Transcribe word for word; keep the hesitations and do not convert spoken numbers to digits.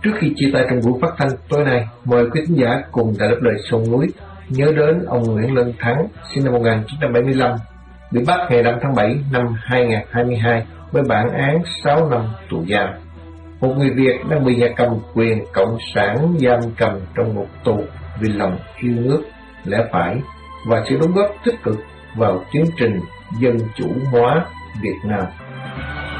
Trước khi chia tay trong buổi phát thanh tối nay, mời quý khán giả cùng tại Đất Đời Sông Núi nhớ đến ông Nguyễn Lân Thắng, sinh năm một nghìn chín trăm bảy mươi lăm, bị bắt ngày năm tháng bảy năm hai nghìn không trăm hai mươi hai với bản án sáu năm tù giam. Một người Việt đang bị nhà cầm quyền cộng sản giam cầm trong ngục tù vì lòng yêu nước, lẽ phải và sự đóng góp tích cực vào tiến trình dân chủ hóa Việt Nam.